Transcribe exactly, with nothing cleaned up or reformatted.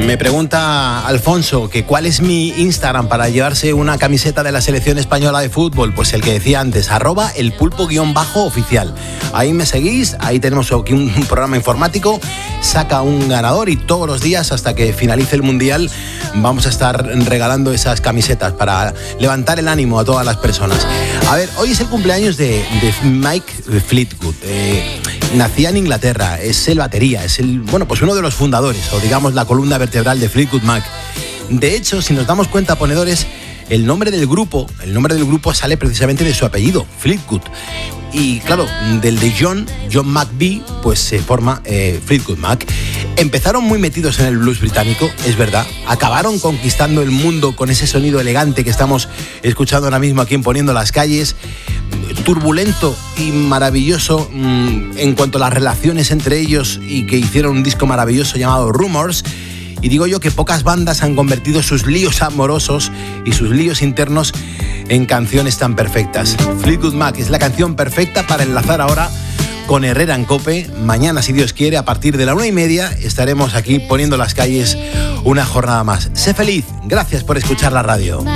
Me pregunta Alfonso que cuál es mi Instagram para llevarse una camiseta de la selección española de fútbol. Pues el que decía antes, arroba el pulpo guión bajo oficial. Ahí me seguís, ahí tenemos aquí un programa informático, saca un ganador y todos los días hasta que finalice el Mundial vamos a estar regalando esas camisetas para levantar el ánimo a todas las personas. A ver, hoy es el cumpleaños de, de Mike Fleetwood. Eh, nacía en Inglaterra, es el batería, es el, bueno, pues uno de los fundadores, o digamos la columna vertebral de Fleetwood Mac. De hecho, si nos damos cuenta, ponedores, el nombre del grupo, el nombre del grupo sale precisamente de su apellido, Fleetwood. Y claro, del de John, John McVie, pues se forma eh, Fleetwood Mac. Empezaron muy metidos en el blues británico, es verdad. Acabaron conquistando el mundo con ese sonido elegante que estamos escuchando ahora mismo aquí en Poniendo las Calles. Turbulento y maravilloso mmm, en cuanto a las relaciones entre ellos, y que hicieron un disco maravilloso llamado Rumors. Y digo yo que pocas bandas han convertido sus líos amorosos y sus líos internos en canciones tan perfectas. Fleetwood Mac es la canción perfecta para enlazar ahora con Herrera en COPE. Mañana, si Dios quiere, a partir de la una y media estaremos aquí Poniendo las Calles una jornada más. Sé feliz, gracias por escuchar la radio.